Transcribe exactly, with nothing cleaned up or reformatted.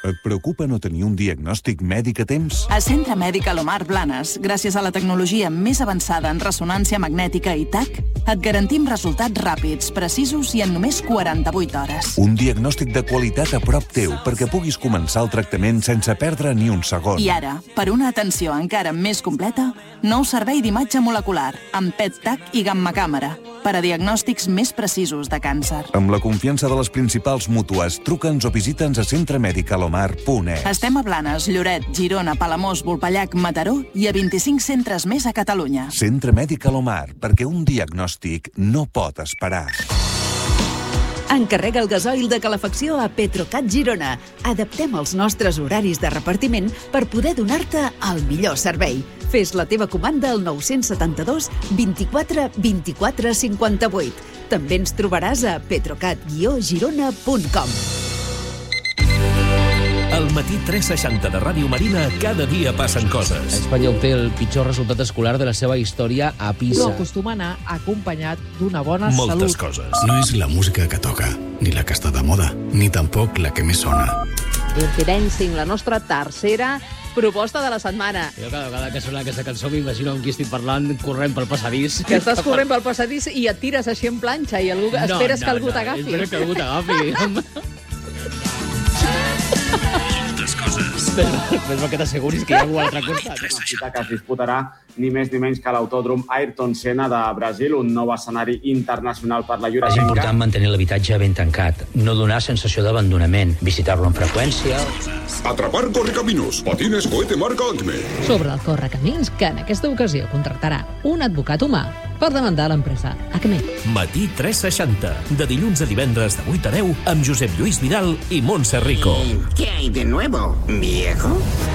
Et preocupa no tenir un diagnòstic mèdic a temps? A Centre Mèdic Alomar Blanes, gràcies a la tecnologia més avançada en ressonància magnètica i T A C, et garantim resultats ràpids, precisos i en només quaranta-vuit hores. Un diagnòstic de qualitat a prop teu perquè puguis començar el tractament sense perdre ni un segon. I ara, per una atenció encara més completa, nou servei d'imatge molecular, amb P E T T A C i gamma càmera, per a diagnòstics més precisos de càncer. Amb la confiança de les principals mútues, truca'ns o visita'ns a centre mèdic alomar punt e s. Estem a Blanes, Lloret, Girona, Palamós, Volpellac, Mataró i a vint-i-cinc centres més a Catalunya. Centre Mèdic Alomar, perquè un diagnòstic no pot esperar. Encarrega el gasoil de calefacció a Petrocat Girona. Adaptem els nostres horaris de repartiment per poder donar-te el millor servei. Fes la teva comanda al nou setanta-dos vint-i-quatre vint-i-quatre cinquanta-vuit. També ens trobaràs a petrocat guió girona punt com. Al matí tres seixanta de Ràdio Marina, cada dia passen coses. Espanya obté el pitjor resultat escolar de la seva història a Pisa. Però acostuma a anar acompanyat d'una bona Moltes salut. coses. No és la música que toca, ni la que està de moda, ni tampoc la que més sona. Dirty Dancing, la nostra tercera proposta de la setmana. Jo cada vegada que sona aquesta cançó m'imagino amb qui estic parlant corrent pel passadís. Que estàs corrent pel passadís i et tires així en planxa i algú, no, esperes no, que algú no, t'agafi. Espero que algú t'agafi. Moltes coses. Més que t'asseguris que hi ha algú a l'altre costat. Una cita que es disputarà ni més ni menys que l'autòdrom Ayrton Senna de Brasil, un nou escenari internacional per la És Eurorenca. important mantenir l'habitatge ben tancat, no donar sensació d'abandonament, visitar-lo amb freqüència. Atrapar correcaminos, patines cohete marca Acme. Sobre el correcamins, que en aquesta ocasió contractarà un advocat humà per demandar l'empresa Acme. Matí tres seixanta, de dilluns a divendres de vuit a deu, amb Josep Lluís Vidal i Montse Rico. ¿Qué hay de nuevo, viejo?